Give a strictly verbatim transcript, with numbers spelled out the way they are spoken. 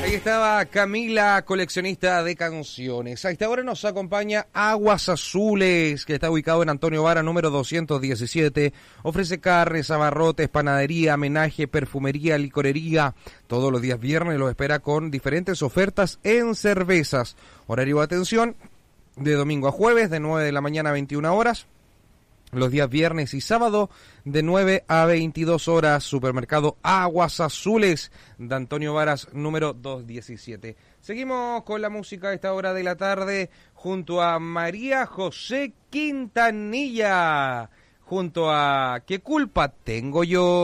Ahí estaba Camila, coleccionista de canciones. A esta hora nos acompaña Aguas Azules, que está ubicado en Antonio Vara, número doscientos diecisiete. Ofrece carnes, abarrotes, panadería, homenaje, perfumería, licorería. Todos los días viernes los espera con diferentes ofertas en cervezas. Horario de atención de domingo a jueves, de nueve de la mañana a veintiuna horas. Los días viernes y sábado de nueve a veintidós horas. Supermercado Aguas Azules de Antonio Varas, número doscientos diecisiete. Seguimos con la música a esta hora de la tarde junto a María José Quintanilla. Junto a ¿Qué culpa tengo yo?